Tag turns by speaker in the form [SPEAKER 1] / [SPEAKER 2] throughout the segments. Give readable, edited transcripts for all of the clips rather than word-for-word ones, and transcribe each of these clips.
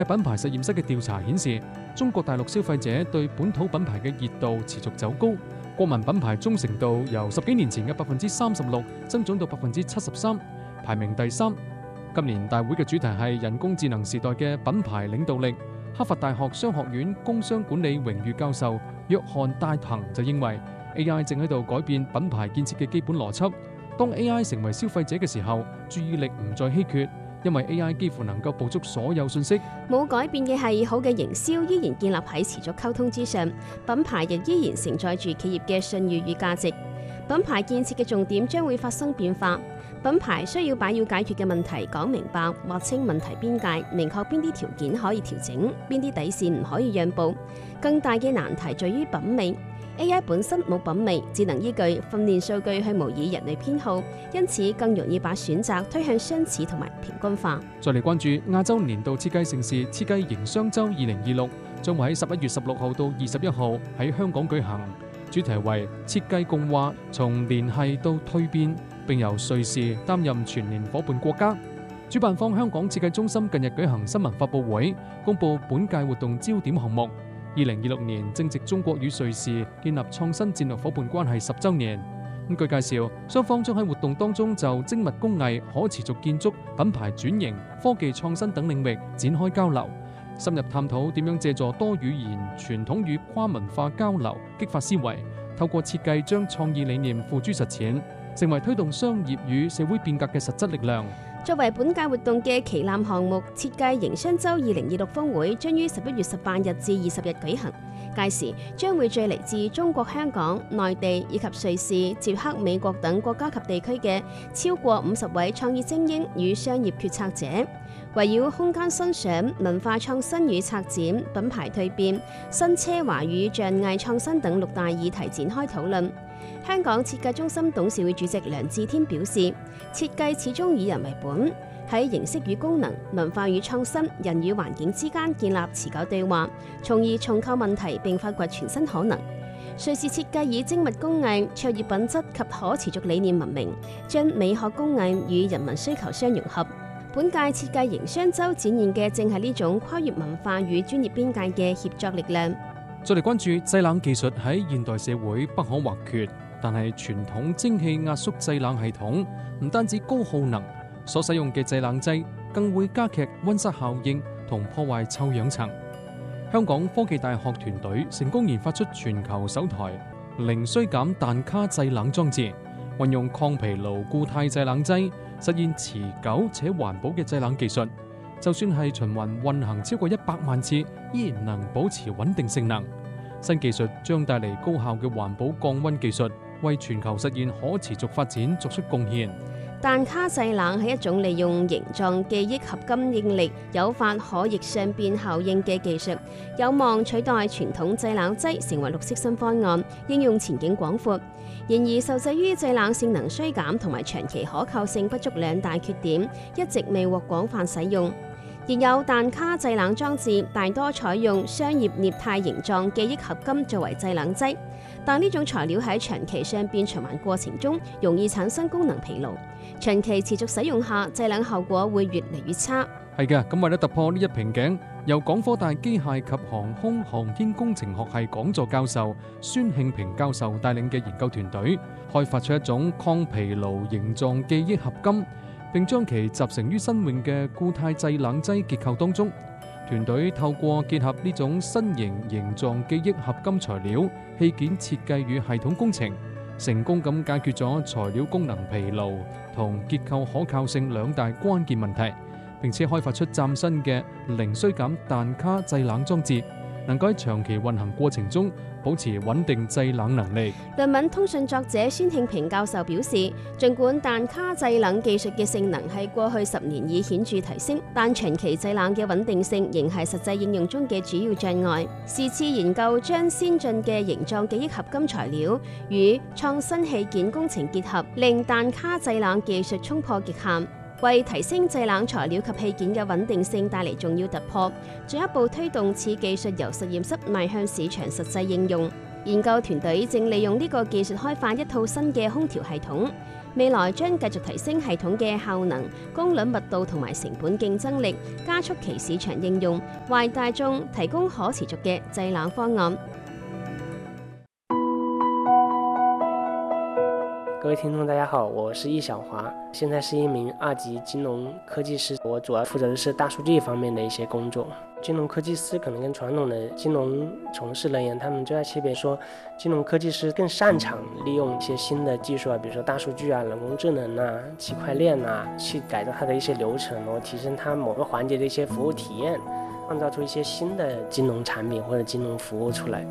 [SPEAKER 1] 品牌實驗室嘅調查顯示，中國大陸消費者對本土品牌嘅熱度持續走高，國民品牌忠誠度由10幾年前嘅36%增長到73%，排名第3。今年大會嘅主題係人工智能時代嘅品牌領導力。哈佛大學商學院工商管理榮譽教授約翰戴彭就認為 AI 正喺度改變品牌建設嘅基本邏輯。當 AI 成為消費者嘅時候，注意力唔再稀缺，因為 AI 幾乎能夠捕捉所有信息。
[SPEAKER 2] 冇改變嘅係好嘅營銷依然建立喺持續溝通之上，品牌亦依然承載住企業嘅信譽與價值。品牌建設嘅重點將會發生變化，品牌需要把要解決嘅問題講明白，劃清問題邊界，明確邊啲條件可以調整，邊啲底線唔可以讓步。更大嘅難題在於品味。AI 本身冇品味，只能依據訓練數據去模擬人類偏好，因此更容易把選擇推向相似同埋平均化。
[SPEAKER 1] 再嚟關注亞洲年度設計盛事設計營商週2026，將會喺11月16號到21號喺香港舉行，主題為設計共話，從聯繫到蛻變，並由瑞士擔任全年夥伴國家。主辦方香港設計中心近日舉行新聞發佈會，公佈本屆活動焦點項目。2026年正值中國與瑞士建立創新戰略夥伴關係10週年。據介紹，雙方將喺活動當中就精密工藝、可持續建築、品牌轉型、科技創新等領域展開交流，深入探討點樣借助多語言、傳統與跨文化交流，激發思維，透過設計將創意理念付諸實踐，成為推動商業與社會變革嘅實質力量。
[SPEAKER 2] 作為本屆活動嘅旗艦項目，設計營商週2026峰會將於11月18日至20日舉行。屆時將會聚嚟自中國香港、內地以及瑞士、捷克、美國等國家及地區嘅超過50位創意精英與商業決策者，圍繞空間新想、文化創新與策展、品牌蛻變、新奢華與障礙創新等6大議題展開討論。香港設計中心董事會主席梁志天表示，設計始終以人為本，喺形式與功能、文化與創新、人與環境之間建立持久對話，從而重構問題並發掘全新可能。瑞士設計以精密工藝、卓越品質及可持續理念聞名，將美學工藝與人民需求相融合。本屆設計營商週展現嘅正係呢種跨越文化與專業邊界嘅協作力量。
[SPEAKER 1] 再嚟關注製冷技術喺現代社會不可或缺，但係傳統蒸汽壓縮製冷系統唔單止高耗能，所使用嘅製冷劑更會加劇溫室效應同破壞臭氧層。香港科技大學團隊成功研發出全球首台零衰減氮卡製冷裝置，運用抗疲勞固態製冷劑，實現持久且環保嘅製冷技術。就算係循環運行超過100萬次，依然能保持穩定性能。新技術將帶嚟高效嘅環保降溫技術，為全球實現可持續發展作出貢獻。
[SPEAKER 2] 氮卡製冷係一種利用形狀記憶合金應力誘發可逆相變效應嘅技術，有望取代傳統製冷劑，成為綠色新方案，應用前景廣闊。然而，受制於製冷性能衰減同埋長期可靠性不足2大缺點，一直未獲廣泛使用。現有氮卡製冷裝置大多採用商業鎳鈦形狀記憶合金作為製冷劑，但呢種材料喺長期相變循環過程中容易產生功能疲勞，長期持續使用下，製冷效果會越嚟越差。
[SPEAKER 1] 係嘅，咁為咗突破呢一瓶頸，由港科大機械及航空航天工程學系講座教授孫慶平教授帶領嘅研究團隊，開發出一種抗疲勞形狀記憶合金，並將其集成於新穎嘅固態製冷劑結構當中。團隊透過結合呢種新型形狀記憶合金材料、器件設計與系統工程，成功咁解決咗材料功能疲勞同結構可靠性2大關鍵問題，並且開發出嶄新嘅零衰減氮卡製冷裝置，能夠喺長期運行過程中保持穩定製冷能力。
[SPEAKER 2] 論文通訊作者孫慶平教授表示，儘管氮卡製冷技術嘅性能喺過去10年已顯著提升，但長期製冷嘅穩定性仍係實際應用中嘅主要障礙。是次研究將先進嘅形狀記憶合金材料與創新器件工程結合，令氮卡製冷技術衝破極限，為提升製冷材料及器件嘅穩定性帶嚟重要突破，進一步推動此技術由實驗室邁向市場實際應用。研究團隊正利用呢個技術開發一套新嘅空調系統， 未來將繼續提升系統嘅效能、功率密度同埋成本競爭力，加速其市場應用，為大眾提供可持續嘅製冷方案。
[SPEAKER 3] 各位聽眾大家好，我是易小華，現在是一名2級金融科技師，我主要負責的是大數據方面的一些工作。金融科技師可能跟傳統的金融從事人員，他們最大區別說，金融科技師更擅長利用一些新的技術啊，比如說大數據啊、人工智能啊、區塊鏈啊，去改造它的一些流程，然後提升它某個環節的一些服務體驗，創造出一些新的金融產品或者金融服務出來。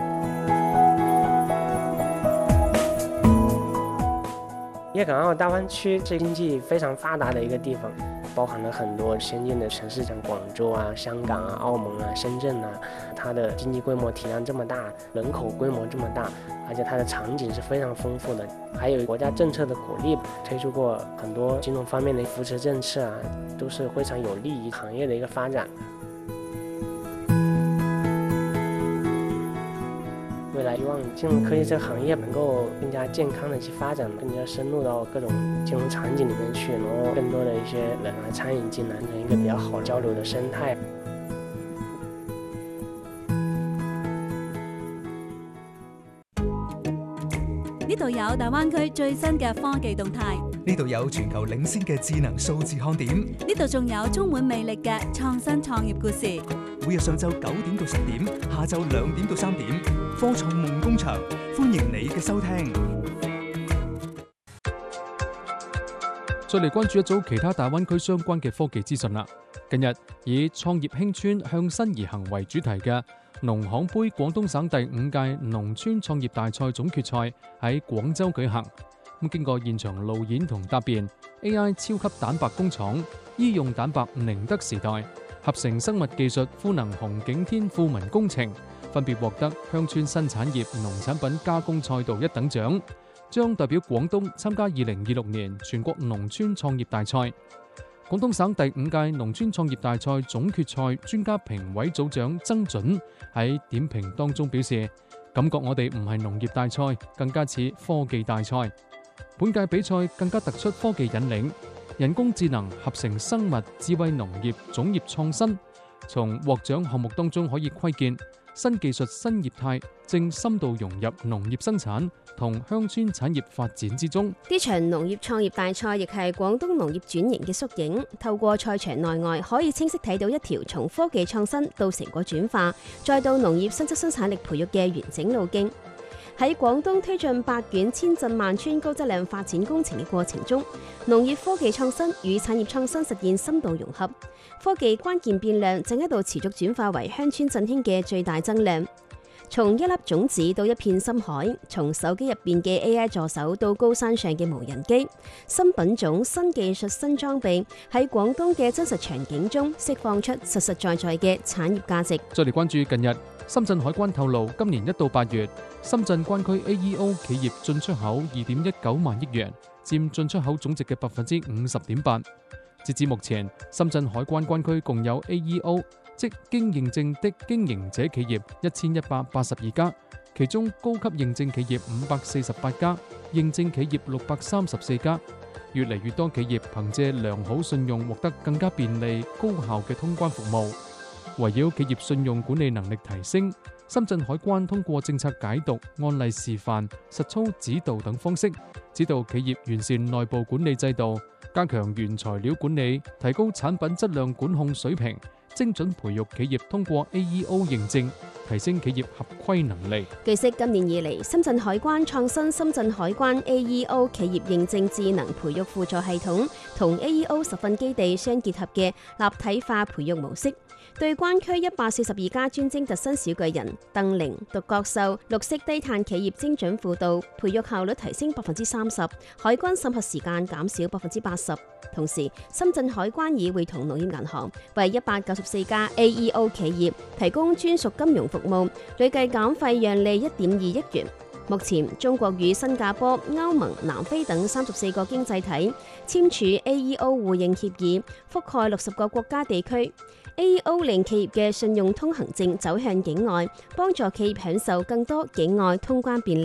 [SPEAKER 3] 粵港澳大灣區是經濟非常發達的一個地方，包含了很多先進的城市，像廣州啊、香港啊、澳門啊、深圳啊，它的經濟規模體量這麼大，人口規模這麼大，而且它的場景是非常豐富的，還有國家政策的鼓勵，推出過很多金融方面的扶持政策啊，都是非常有利於行業的一個發展。未來希望金融科技這個行業能夠更加健康的去發展，更加深入到各種金融場景裡面去，然後更多的一些人來參與進來，成一個比較好交流的生態。
[SPEAKER 4] 呢度有大灣區最新嘅科技動態，
[SPEAKER 5] 呢度有全球領先嘅智能數字看點，
[SPEAKER 4] 呢度仲有充滿魅力嘅創新創業故事。
[SPEAKER 5] 每日上晝9點到10點，下晝2點到3點，科創夢工場，歡迎你嘅收聽。
[SPEAKER 1] 再嚟關注一組其他大灣區相關嘅科技資訊啦。近日以創業興村向新而行為主題嘅農行杯廣東省第5屆農村創業大賽總決賽喺廣州舉行。經過現場路演同答辯 ，AI 超級蛋白工廠、醫用蛋白寧德時代、合成生物技術賦能紅景天富民工程，分別獲得鄉村新產業農產品加工賽道1等獎，將代表廣東參加2026年全國農村創業大賽。廣東省第5屆農村創業大賽總決賽專家評委組長曾準喺點評當中表示，感覺我哋唔係農業大賽，更加似科技大賽。本屆比賽更加突出科技引領、人工智能、合成生物、智慧農業、種業創新。從獲獎項目當中可以窺見，新技術新業態正深度融入農業生產同鄉村產業發展之中。
[SPEAKER 2] 呢場農業創業大賽亦係廣東農業轉型嘅縮影，透過賽場內外可以清晰睇到一條從科技創新到成果轉化，再到農業新質生產力培育嘅完整路徑。喺廣東推進8縣千鎮萬村高質量發展工程嘅過程中，農業科技創新與產業創新實現深度融合，科技關鍵變量正喺度持續轉化為鄉村振興嘅最大增量。從一粒種子到一片深海，從手機入邊嘅 AI 助手到高山上嘅無人機，新品種、新技術、新裝備喺廣東嘅真實場景中釋放出實實在在嘅產業價值。
[SPEAKER 1] 再嚟關注近日，深圳海關透露，今年1到8月，深圳關區 AEO 企業進出口2.19萬億元，佔進出口總值嘅50.8%。截至目前，深圳海關關區共有 AEO， 即經認證的經營者企業1182家，其中高級認證企業548家，認證企業634家。越嚟越多企業憑借良好信用獲得更加便利、高效嘅通關服務。圍繞企業信用管理能力提升，深圳海關通過政策解讀、案例示範、實操指導等方式，指導企業完善內部管理制度，加強原材料管理，提高產品質量管控水平，精準培育企業通過 AEO 認證，提升企業合規能力。
[SPEAKER 2] 據悉，今年以嚟，深圳海關創新深圳海關 AEO 企業認證智能培育輔助系統，同 AEO 實訓基地相結合嘅立體化培育模式，對關區142家專精特新小巨人、鄧玲、獨角獸、綠色低碳企業精準輔導，培育效率提升30%，海關審核時間減少80%。同時，深圳海關已會同農業銀行為194家 AEO 企業提供專屬金融服務，累計減費讓利1.2億元。目前，中國與新加坡、歐盟、南非等34個經濟體簽署 AEO 互認協議，覆蓋60個國家地區。AEO 令企業嘅信用通行證走向境外，幫助企業享受更多境外通關便利。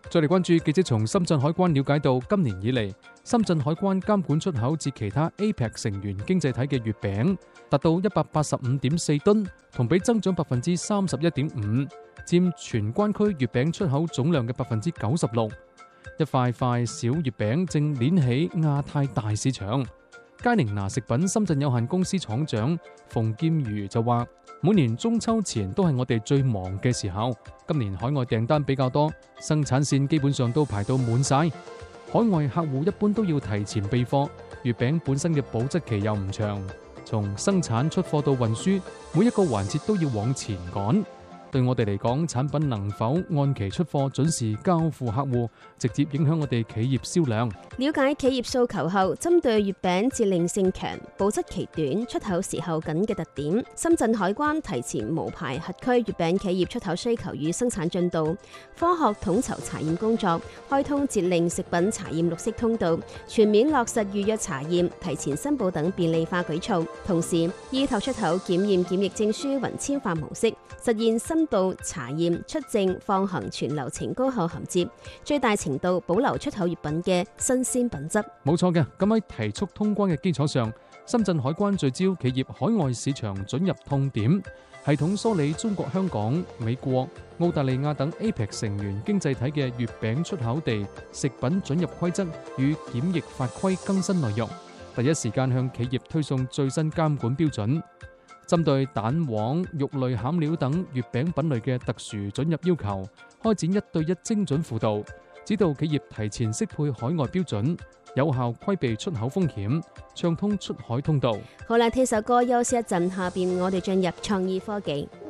[SPEAKER 1] 再嚟關注記者從深圳海關了解到，今年以嚟，深圳海關監管出口至其他 APEC 成員經濟體嘅月餅達到185.4噸，同比增長31.5%，佔全關區月餅出口總量嘅96%。一塊塊小月餅正鏈起亞太大市場。佳寧拿食品深圳有限公司廠長馮劍如就話：每年中秋前都係我哋最忙嘅時候，今年海外訂單比較多，生產線基本上都排到滿晒。海外客戶一般都要提前備貨，月餅本身嘅保質期又唔長，從生產出貨到運輸，每一個環節都要往前趕。對我哋嚟講，產品能否按期出貨、準時交付客戶，直接影響我哋企業銷量。
[SPEAKER 2] 了解企業訴求後，針對月餅節令性強、保質期短、出口時候緊嘅特點，深圳海關提前無牌核區月餅企業出口需求與生產進度，科學統籌查驗工作，開通節令食品查驗綠色通道，全面落實預約查驗、提前申報等便利化舉措。同時，依託出口檢驗檢疫證書雲簽化模式，實現深度查驗、出證、放行全流程高效銜接，最大程度保留出口月餅嘅新鮮品質。
[SPEAKER 1] 冇錯嘅，咁喺提速通關嘅基礎上，深圳海關聚焦企業海外市場准入痛點，系統梳理中國香港、美國、澳大利亞等 APEC 成員經濟體嘅月餅出口地食品准入規則與檢疫法規更新內容，第一時間向企業推送最新監管標準。針對蛋黃、肉類餡料等月餅品類嘅特殊准入要求，開展1對1精準輔導，指導企業提前適配海外標準，有效規避出口風險，暢通出海通道。
[SPEAKER 2] 好啦，聽首歌休息一陣，下邊我哋進入創意科技。